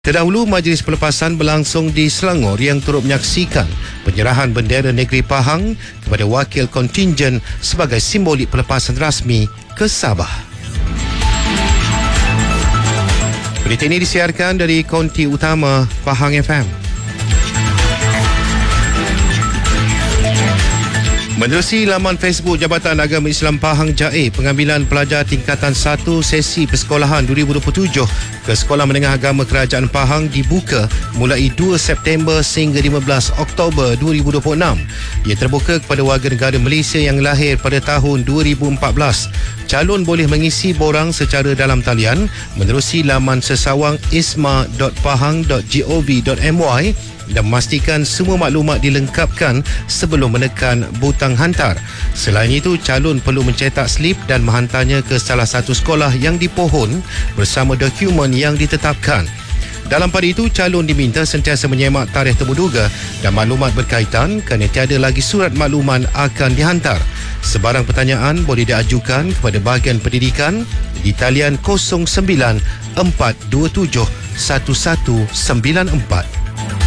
Terdahulu, majlis pelepasan berlangsung di Selangor yang turut menyaksikan penyerahan bendera negeri Pahang kepada wakil kontingen sebagai simbolik pelepasan rasmi ke Sabah. Berita ini disiarkan dari konti utama Pahang FM. Menerusi laman Facebook Jabatan Agama Islam Pahang Jae, pengambilan pelajar tingkatan 1 sesi persekolahan 2027 ke Sekolah Menengah Agama Kerajaan Pahang dibuka mulai 2 September sehingga 15 Oktober 2026. Ia terbuka kepada warga negara Malaysia yang lahir pada tahun 2014. Calon boleh mengisi borang secara dalam talian menerusi laman sesawang isma.pahang.gov.my dan memastikan semua maklumat dilengkapkan sebelum menekan butang hantar. Selain itu, calon perlu mencetak slip dan menghantarnya ke salah satu sekolah yang dipohon bersama dokumen yang ditetapkan. Dalam pada itu, calon diminta sentiasa menyemak tarikh terduga dan maklumat berkaitan kerana tiada lagi surat makluman akan dihantar. Sebarang pertanyaan boleh diajukan kepada bahagian pendidikan di talian 09 427 1194.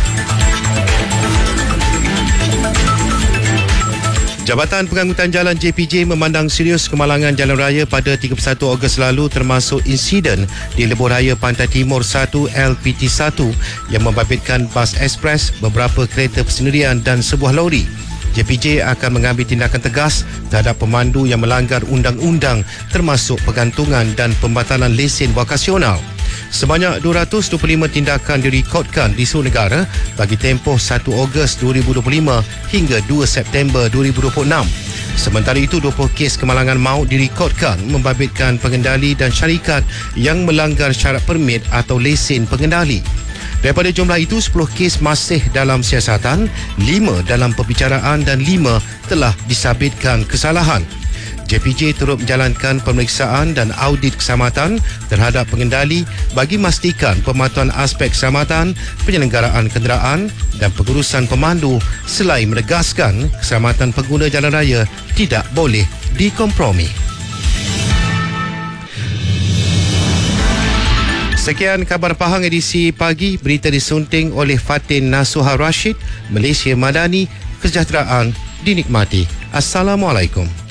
Jabatan Pengangkutan Jalan JPJ memandang serius kemalangan jalan raya pada 31 Ogos lalu termasuk insiden di Lebuh Raya Pantai Timur 1 LPT1 yang membabitkan bas ekspres, beberapa kereta persendirian dan sebuah lori. JPJ akan mengambil tindakan tegas terhadap pemandu yang melanggar undang-undang termasuk pegantungan dan pembatalan lesen vokasional. Sebanyak 225 tindakan direkodkan di seluruh negara bagi tempoh 1 Ogos 2025 hingga 2 September 2026. Sementara itu, 20 kes kemalangan maut direkodkan membabitkan pengendali dan syarikat yang melanggar syarat permit atau lesen pengendali. Daripada jumlah itu, 10 kes masih dalam siasatan, 5 dalam pembicaraan dan 5 telah disabitkan kesalahan. JPJ turut menjalankan pemeriksaan dan audit keselamatan terhadap pengendali bagi memastikan pematuhan aspek keselamatan, penyelenggaraan kenderaan dan pengurusan pemandu selain menegaskan keselamatan pengguna jalan raya tidak boleh dikompromi. Sekian khabar Pahang edisi pagi, berita disunting oleh Fatin Nasuha Rashid. Malaysia Madani, kesejahteraan dinikmati. Assalamualaikum.